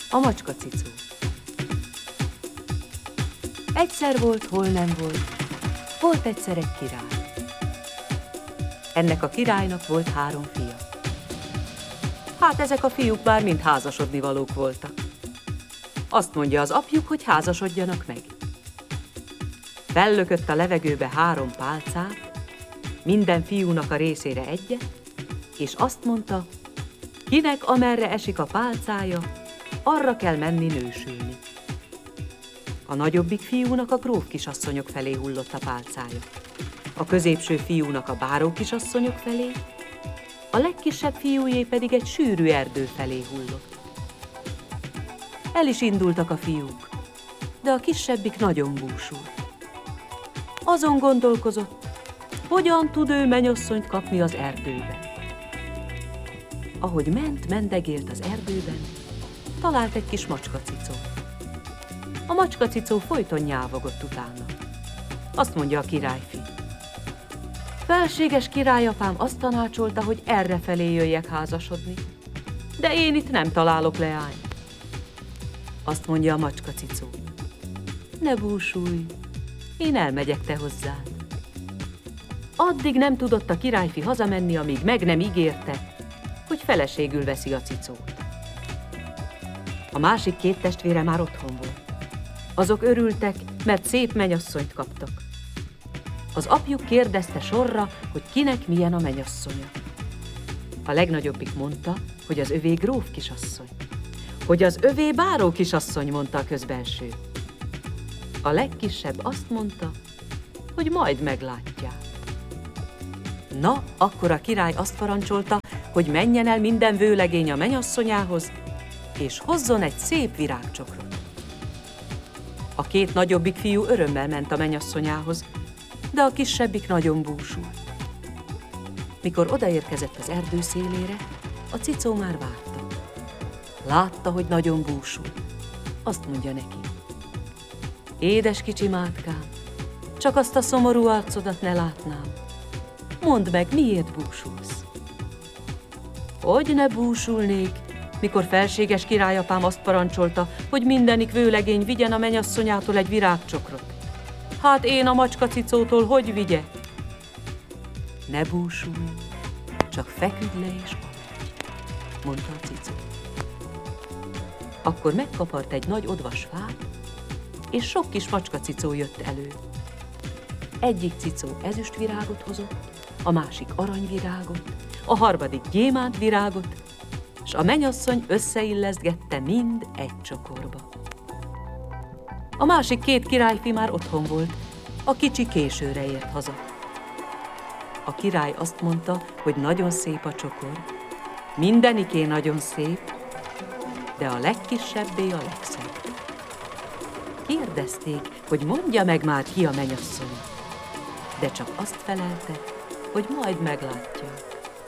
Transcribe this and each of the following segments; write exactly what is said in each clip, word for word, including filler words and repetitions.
A macskacicó. Egyszer volt, hol nem volt, volt egyszer egy király. Ennek a királynak volt három fia. Hát ezek a fiúk már mind házasodni valók voltak. Azt mondja az apjuk, hogy házasodjanak meg. Fellökött a levegőbe három pálcát, minden fiúnak a részére egyet, és azt mondta, kinek amerre esik a pálcája, arra kell menni nősülni. A nagyobbik fiúnak a gróf kisasszonyok felé hullott a pálcája, a középső fiúnak a báró kisasszonyok felé, a legkisebb fiújé pedig egy sűrű erdő felé hullott. El is indultak a fiúk, de a kisebbik nagyon búsult. Azon gondolkozott, hogyan tud ő mennyasszonyt kapni az erdőbe. Ahogy ment, mendegélt az erdőben, talált egy kis macskacicót. A macskacicó folyton nyávogott utána. Azt mondja a királyfi. Felséges királyapám azt tanácsolta, hogy errefelé jöjjek házasodni, de én itt nem találok leányt. Azt mondja a macskacicó. Ne búsulj, én elmegyek te hozzád. Addig nem tudott a királyfi hazamenni, amíg meg nem ígérte, hogy feleségül veszi a cicót. A másik két testvére már otthon volt. Azok örültek, mert szép mennyasszonyt kaptak. Az apjuk kérdezte sorra, hogy kinek milyen a mennyasszonya. A legnagyobbik mondta, hogy az övé gróf kisasszony. Hogy az övé báró kisasszony, mondta a közbenső. A legkisebb azt mondta, hogy majd meglátják. Na, akkor a király azt parancsolta, hogy menjen el minden vőlegény a mennyasszonyához, és hozzon egy szép virágcsokrot. A két nagyobbik fiú örömmel ment a mennyasszonyához, de a kisebbik nagyon búsult. Mikor odaérkezett az erdő szélére, a cicó már várta. Látta, hogy nagyon búsul. Azt mondja neki. Édes kicsi mátkám, csak azt a szomorú arcodat ne látnám. Mondd meg, miért búsulsz? Hogy ne búsulnék, mikor felséges királyapám azt parancsolta, hogy mindenik vőlegény vigyen a mennyasszonyától egy virágcsokrot. Hát én a macskacicótól hogy vigye? Ne búsulj, csak feküdj le és aludj, mondta a cicó. Akkor megkapart egy nagy odvas fát, és sok kis macskacicó jött elő. Egyik cicó ezüstvirágot hozott, a másik aranyvirágot, a harmadik gyémántvirágot, s a mennyasszony összeillesztgette mind egy csokorba. A másik két királyfi már otthon volt, a kicsi későre ért haza. A király azt mondta, hogy nagyon szép a csokor, mindeniké nagyon szép, de a legkisebbé a legszebb. Kérdezték, hogy mondja meg már ki a mennyasszony, de csak azt felelte, hogy majd meglátják.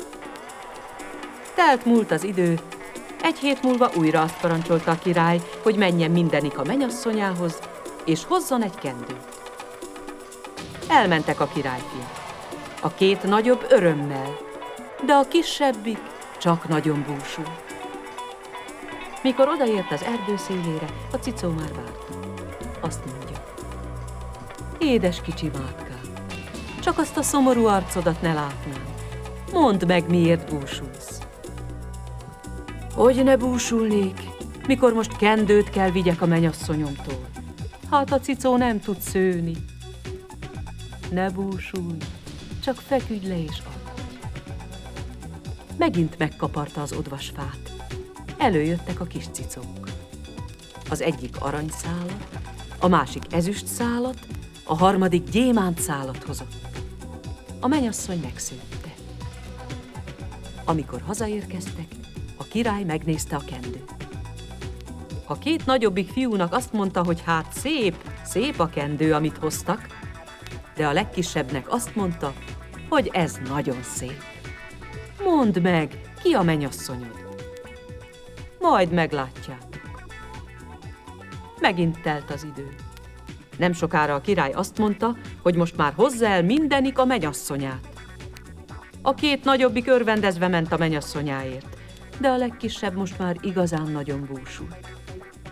Telt múlt az idő, egy hét múlva újra azt parancsolta a király, hogy menjen mindenik a mennyasszonyához, és hozzon egy kendőt. Elmentek a királyfiak. A két nagyobb örömmel, de a kisebbik csak nagyon búsul. Mikor odaért az erdő szélére, a cicó már várta. Azt mondja. Édes kicsi mátkám, csak azt a szomorú arcodat ne látnám. Mondd meg, miért búsulsz. Hogy ne búsulnék, mikor most kendőt kell vigyek a mennyasszonyomtól. Hát a cicó nem tud szőni. Ne búsulj, csak feküdj le és aludj. Megint megkaparta az odvasfát. Előjöttek a kis cicók. Az egyik aranyszálat, a másik ezüstszálat, a harmadik gyémántszálat hozott. A mennyasszony megszőtte. Amikor hazaérkeztek, a király megnézte a kendőt. A két nagyobbik fiúnak azt mondta, hogy hát szép, szép a kendő, amit hoztak, de a legkisebbnek azt mondta, hogy ez nagyon szép. Mondd meg, ki a mennyasszonyod? Majd meglátjátok. Megint telt az idő. Nem sokára a király azt mondta, hogy most már hozza el mindenik a mennyasszonyát. A két nagyobbik örvendezve ment a mennyasszonyáért, de a legkisebb most már igazán nagyon búsult.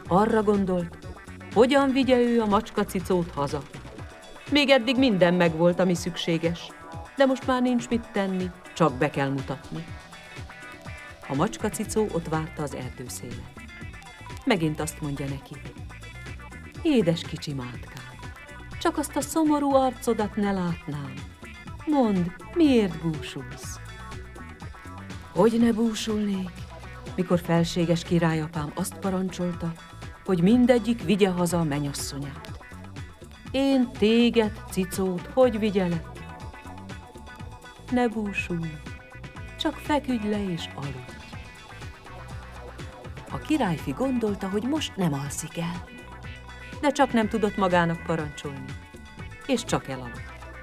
arra gondolt, hogyan vigye ő a macskacicót haza. Még eddig minden megvolt, ami szükséges, de most már nincs mit tenni, csak be kell mutatni. A macskacicó ott várta az erdőszélen. Megint azt mondja neki: édes kicsi mátkám, csak azt a szomorú arcodat ne látnám. Mondd, miért búsulsz? Hogy ne búsulnék, mikor felséges királyapám azt parancsolta, hogy mindegyik vigye haza a menyasszonyát. Én téged, cicót, hogy vigyelek? Ne búsulj, csak feküdj le és aludj. A királyfi gondolta, hogy most nem alszik el, de csak nem tudott magának parancsolni, és csak elaludt.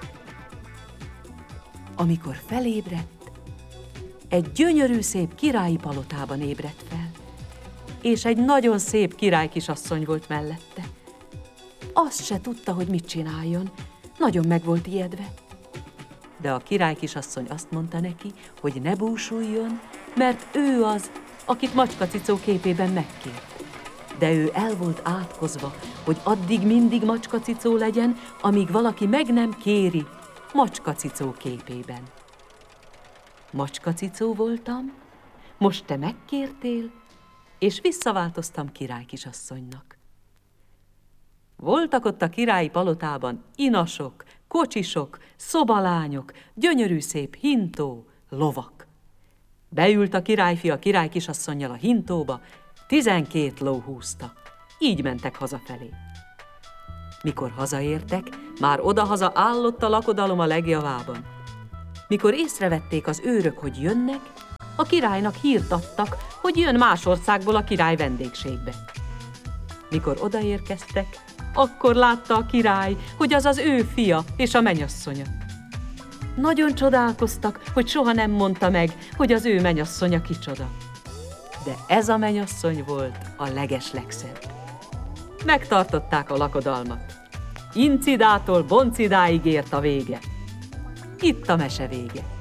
Amikor felébredt, egy gyönyörű szép királyi palotában ébredt fel, és egy nagyon szép királykisasszony volt mellette. Azt se tudta, hogy mit csináljon, nagyon meg volt ijedve. De a királykisasszony azt mondta neki, hogy ne búsuljon, mert ő az, akit macskacicó képében megkért. De ő el volt átkozva, hogy addig mindig macskacicó legyen, amíg valaki meg nem kéri macskacicó képében. Macskacicó voltam, most te megkértél, és visszaváltoztam királykisasszonynak. Voltak ott a királyi palotában inasok, kocsisok, szobalányok, gyönyörű szép hintó, lovak. Beült a királyfi a királykisasszonnyal a hintóba, tizenkét ló húzta. Így mentek hazafelé. Mikor hazaértek, már odahaza állott a lakodalom a legjavában. Mikor észrevették az őrök, hogy jönnek, a királynak hírt adtak, hogy jön más országból a király vendégségbe. Mikor odaérkeztek, akkor látta a király, hogy az az ő fia és a menyasszonya. Nagyon csodálkoztak, hogy soha nem mondta meg, hogy az ő menyasszonya kicsoda. De ez a menyasszony volt a legeslegszebb. Megtartották a lakodalmat. Incidától Boncidáig ért a vége. Itt a mese vége.